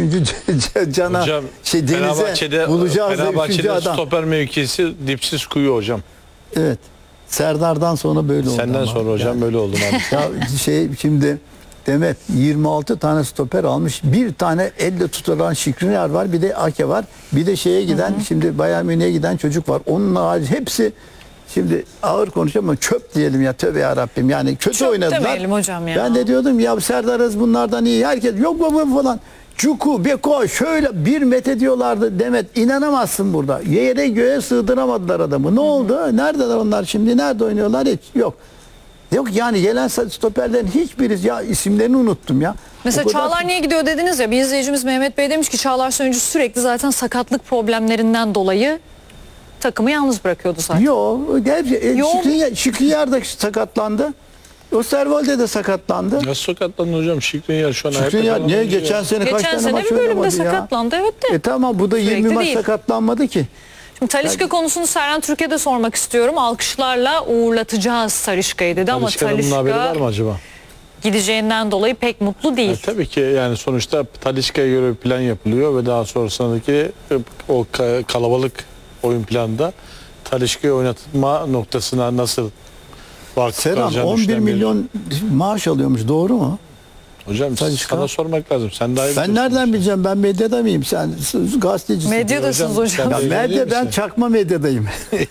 üçüncü cana Hocam, denize bulacağız da üçüncü adam. stoper mevkisi dipsiz kuyu hocam. Evet. Serdar'dan sonra böyle oldu. Senden sonra hocam yani. böyle oldu. Ya şimdi Demet 26 tane stoper almış. Bir tane elle tutulan Skriniar var. Bir de Ake var. Bir de şeye giden şimdi Bayern Münih'e giden çocuk var. Onun harici hepsi şimdi ağır konuşuyorum ama çöp diyelim ya, tövbe yarabbim. Yani kötü Çöp oynadılar. demeyelim hocam ya. Ben de diyordum ya Serdar Aziz bunlardan iyi. Herkes yok baba falan. Cuku, Beko şöyle bir met diyorlardı Demet. İnanamazsın burada. Yere göğe sığdıramadılar adamı. Ne oldu? Neredeler onlar şimdi? Nerede oynuyorlar? Hiç yok. Yok yani gelen stoperlerin hiçbiri, ya isimlerini unuttum ya. Mesela Çağlar niye gidiyor dediniz ya, bir izleyicimiz Mehmet Bey demiş ki Çağlar Söyüncü sürekli zaten sakatlık problemlerinden dolayı takımı yalnız bırakıyordu zaten. Yok. Skriniar da sakatlandı. Osterwolde de sakatlandı. Ya sakatlandı hocam. Skriniar şu an Skriniar niye geçen sene kaç Geçen tane sene maç bir bölümde oynamadı ya? sakatlandı, evet de. Tamam, bu da Sürekli 20 maç değil. sakatlanmadı ki. Şimdi Talisca konusunu Serhan Türkiye'de de sormak istiyorum. Alkışlarla uğurlatacağız Talisca'yı dedi ama Talisca'nın bunun haberi var Talisca mı acaba? gideceğinden dolayı pek mutlu değil. Tabii ki yani sonuçta Talisca'ya göre bir plan yapılıyor ve daha sonrasındaki o kalabalık oyun planında Talisca'yı oynatma noktasına nasıl vakıf Serhan kalacağını 11 düşünen biri. milyon maaş alıyormuş, doğru mu? Hocam Talisca. sana sormak lazım. Sen daha iyi Ben biliyorsun. nereden bileceğim? Ben medyada mıyım? Sen gazetecisin. Medyadasınız hocam. Ya Sen medya, değil ben misin? çakma medyadayım.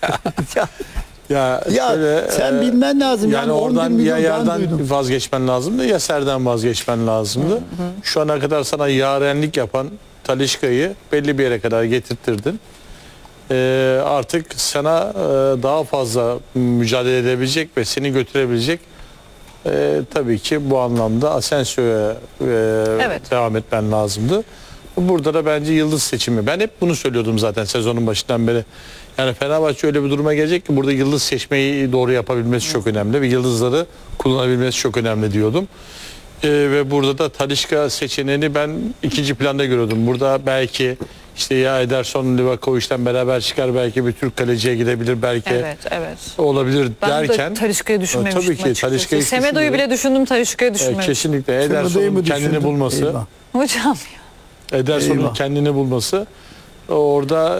Ya şöyle, sen bilmen lazım. Yani 11 oradan ya milyon ben yerden duydum. vazgeçmen lazımdı ya serden vazgeçmen lazımdı. Şu ana kadar sana yarenlik yapan Talisca'yı belli bir yere kadar getirttirdin. Artık sana daha fazla mücadele edebilecek ve seni götürebilecek tabii ki bu anlamda Asensio'ya Evet. devam etmen lazımdı. Burada da bence yıldız seçimi. Ben hep bunu söylüyordum zaten sezonun başından beri. Yani Fenerbahçe öyle bir duruma gelecek ki burada yıldız seçmeyi doğru yapabilmesi çok önemli. Ve yıldızları kullanabilmesi çok önemli diyordum. Ve burada da Talisca seçeneğini ben ikinci planda görüyordum. Burada belki işte ya Ederson Livakovic'den beraber çıkar, belki bir Türk kaleciye gidebilir, belki Evet. olabilir Ben derken. de Talisca'yı düşünmemiştim Tabii ki açıkçası. Talisca'yı Semedo'yu bile düşündüm, Talisca'yı düşünmemiştim. kesinlikle Semedo'yu Ederson'un mu kendini düşündün? bulması. Eyvah. Hocam Ederson'un Eyvah. kendini bulması orada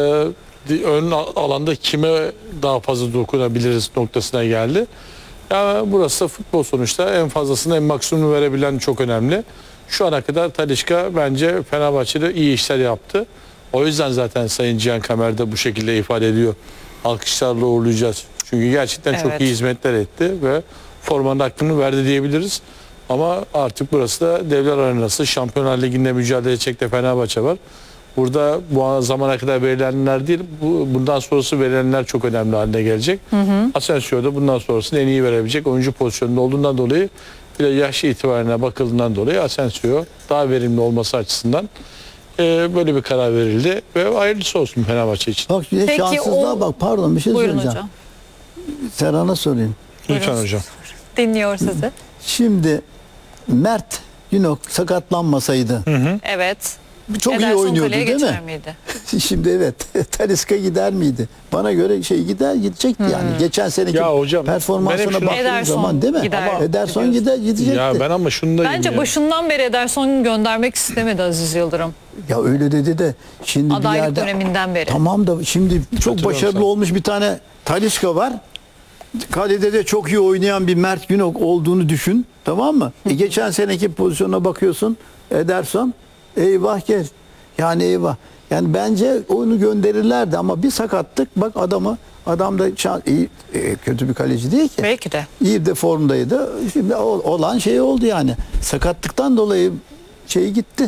ön alanda kime daha fazla dokunabiliriz noktasına geldi. Yani burası da futbol sonuçta, en fazlasını en maksimum verebilen çok önemli. Şu ana kadar Talisca bence Fenerbahçe'de iyi işler yaptı. O yüzden zaten Sayın Cihan Kamer de bu şekilde ifade ediyor. Alkışlarla uğurlayacağız. Çünkü gerçekten çok Evet. iyi hizmetler etti ve formanın hakkını verdi diyebiliriz. Ama artık burası da Devler Arenası. Şampiyonlar Ligi'nde mücadele edecek de Fenerbahçe var. Burada bu zamana kadar verilenler değil, bundan sonrası verilenler çok önemli haline gelecek. Asensio da bundan sonrasını en iyi verebilecek oyuncu pozisyonunda olduğundan dolayı, bir de yaş itibarına bakıldığından dolayı Asensio daha verimli olması açısından böyle bir karar verildi ve hayırlısı olsun Fenerbahçe için. Bak bir de Peki şanssızlığa o- bak, pardon bir şey buyurun söyleyeceğim. hocam. Serhan'a sorayım. Lütfen Buyurun. hocam. Dinliyor sizi. Şimdi Mert Günok sakatlanmasaydı Evet. çok iyi Ederson oynuyordu kaleye değil geçer mi? miydi? Şimdi evet, Talisca gider miydi? Bana göre gidecekti yani. Geçen seneki Ya hocam, ben performansına hep şunu- baktığın Ederson zaman değil mi? gider. Ama Ederson gidecekti. Ya ben ama şunu da Bence başından beri Ederson göndermek istemedi Aziz Yıldırım. Ya öyle dedi de şimdi bir Adaylık yerde döneminden beri. tamam da şimdi çok Katılıyorum başarılı sana. olmuş bir tane Talisca var. Kalede de çok iyi oynayan bir Mert Günok olduğunu düşün. Tamam mı? Geçen seneki pozisyona bakıyorsun. Ederson eyvah gel. Yani eyvah. Yani bence onu gönderirlerdi ama bir sakatlık, bak adam da iyi, kötü bir kaleci değil ki. Belki de. İyi de formdaydı. Şimdi olan şey oldu yani. Sakatlıktan dolayı gitti.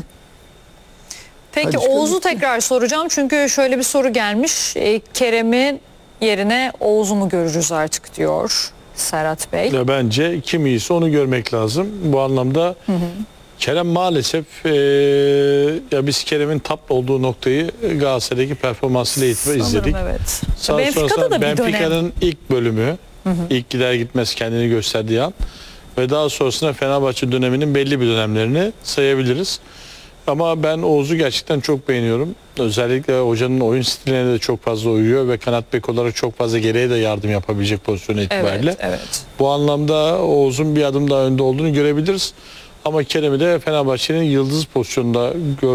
Peki Talisca Oğuz'u gitti. tekrar soracağım çünkü şöyle bir soru gelmiş. Kerem'in yerine Oğuz'u mu görürüz artık diyor Serhat Bey. Ya bence kim iyiyse onu görmek lazım. Bu anlamda Kerem maalesef ya biz Kerem'in tap olduğu noktayı Galatasaray'daki performansıyla itibaren izledik. Sanırım evet. Daha Benfica'da sonrasında da bir dönem. Benfica'nın ilk bölümü, ilk gider gitmez kendini gösterdiği an ve daha sonrasında Fenerbahçe döneminin belli bir dönemlerini sayabiliriz. Ama ben Oğuz'u gerçekten çok beğeniyorum. Özellikle hocanın oyun stiline de çok fazla uyuyor ve kanat bek olarak çok fazla geriye de yardım yapabilecek pozisyonu itibariyle. Evet. Bu anlamda Oğuz'un bir adım daha önde olduğunu görebiliriz. Ama Kerem'i de Fenerbahçe'nin yıldız pozisyonunda